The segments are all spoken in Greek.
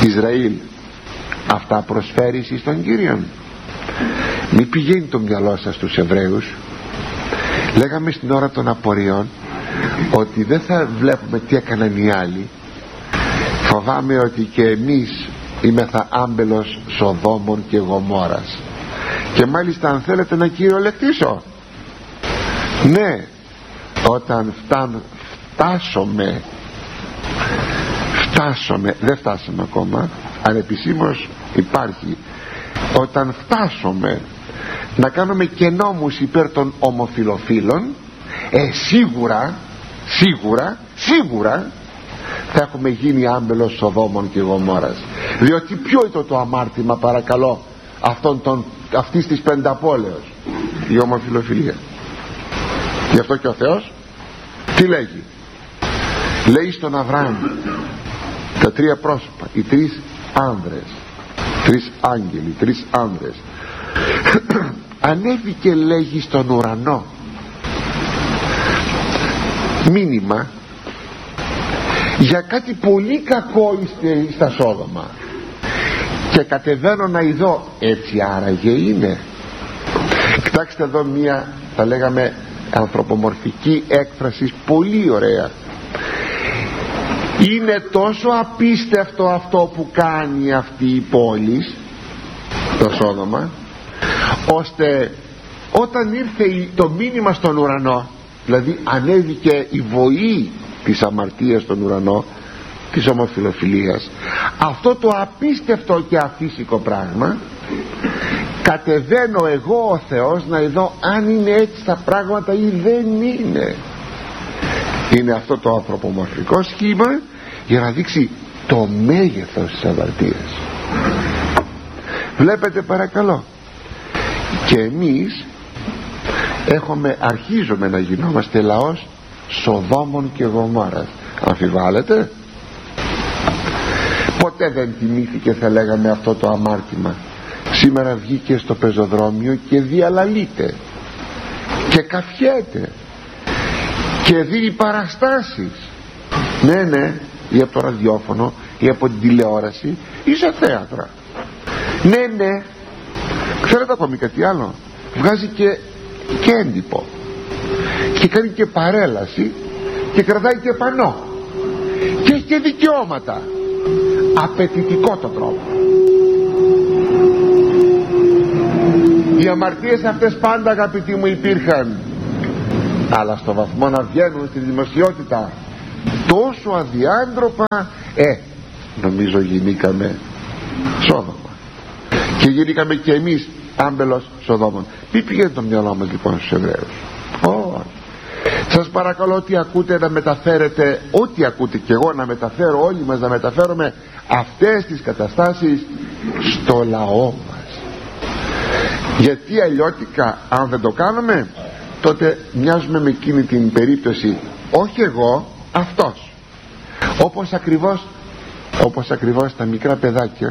Ισραήλ, αυτά προσφέρεις εις τον Κύριον? Μη πηγαίνει το μυαλό σας στους Εβραίους. Λέγαμε στην ώρα των απορριών ότι δεν θα βλέπουμε τι έκαναν οι άλλοι. Φοβάμαι ότι και εμείς είμεθα άμπελος Σοδόμων και Γομόρας. Και μάλιστα, αν θέλετε να κυριολεκτήσω, ναι, όταν φτάσουμε, δεν φτάσαμε ακόμα, αλλά επισήμως υπάρχει, όταν φτάσουμε να κάνουμε και νόμους υπέρ των ομοφυλοφίλων, σίγουρα θα έχουμε γίνει άμπελος Σοδόμων και Γομόρας. Διότι ποιο ήταν το αμάρτημα, παρακαλώ, αυτής της πενταπόλεως? Η ομοφυλοφιλία. Γι' αυτό και ο Θεός τι λέγει? Λέει στον Αβραάμ τα τρία πρόσωπα, οι τρεις άνδρες, τρεις άγγελοι, τρεις άνδρες. Ανέβηκε, λέγει, στον ουρανό μήνυμα για κάτι πολύ κακό στα Σόδομα, και κατεβαίνω να ειδώ. Έτσι άραγε είναι? Κοιτάξτε εδώ μία, θα λέγαμε, ανθρωπομορφική έκφραση, πολύ ωραία. Είναι τόσο απίστευτο αυτό που κάνει αυτή η πόλη, το Σόδομα, ώστε όταν ήρθε το μήνυμα στον ουρανό, δηλαδή ανέβηκε η βοή της αμαρτίας στον ουρανό, της ομοφυλοφιλίας, αυτό το απίστευτο και αφύσικο πράγμα, κατεβαίνω εγώ ο Θεός να δω αν είναι έτσι τα πράγματα ή δεν είναι. Είναι αυτό το ανθρωπομορφικό σχήμα για να δείξει το μέγεθος της αμαρτίας. Βλέπετε, παρακαλώ, και εμείς αρχίζουμε να γινόμαστε λαός Σοδόμων και Γομόρας. Αμφιβάλλετε? Ποτέ δεν τιμήθηκε, θα λέγαμε, αυτό το αμάρτημα. Σήμερα βγήκε στο πεζοδρόμιο και διαλαλείται και καφιέται και δίνει παραστάσεις, ναι, ή από το ραδιόφωνο ή από την τηλεόραση ή σε θέατρα. Ναι, ξέρετε ακόμη κάτι άλλο? Βγάζει και έντυπο και κάνει και παρέλαση και κρατάει και πανό και έχει και δικαιώματα. Απαιτητικό το τρόπο. Οι αμαρτίες αυτές πάντα, αγαπητοί μου, υπήρχαν, αλλά στο βαθμό να βγαίνουν στη δημοσιότητα τόσο αδιάντροπα, νομίζω γεννήκαμε Σόδομα και γεννήκαμε και εμείς άμπελος Σοδόμων. Μη πηγαίνει το μυαλό μας λοιπόν στους Εβραίους. Σας παρακαλώ, ό,τι ακούτε να μεταφέρετε, ό,τι ακούτε και εγώ να μεταφέρω, όλοι μας να μεταφέρουμε αυτές τις καταστάσεις στο λαό μας. Γιατί αλλιώτικα, αν δεν το κάνουμε, τότε μοιάζουμε με εκείνη την περίπτωση, όχι εγώ, αυτός. Όπως ακριβώς τα μικρά παιδάκια,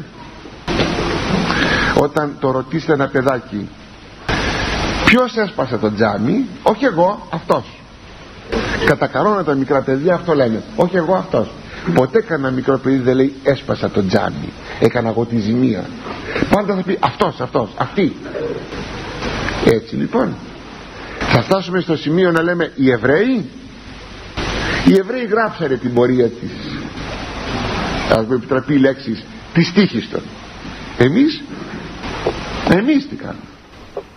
όταν το ρωτήσετε ένα παιδάκι, ποιος έσπασε το τζάμι? Όχι εγώ, αυτός. Κατακαρώνουν τα μικρά παιδιά, αυτό λένε, όχι εγώ, αυτός. Ποτέ κανένα μικρό παιδί δεν λέει έσπασα το τζάμι, έκανα εγώ τη ζημία. Πάντα θα πει αυτός, αυτή. Έτσι λοιπόν θα φτάσουμε στο σημείο να λέμε οι Εβραίοι γράψανε την πορεία της, ας μου επιτραπεί η λέξη, της τύχης των. Εμείς τι κάνουμε?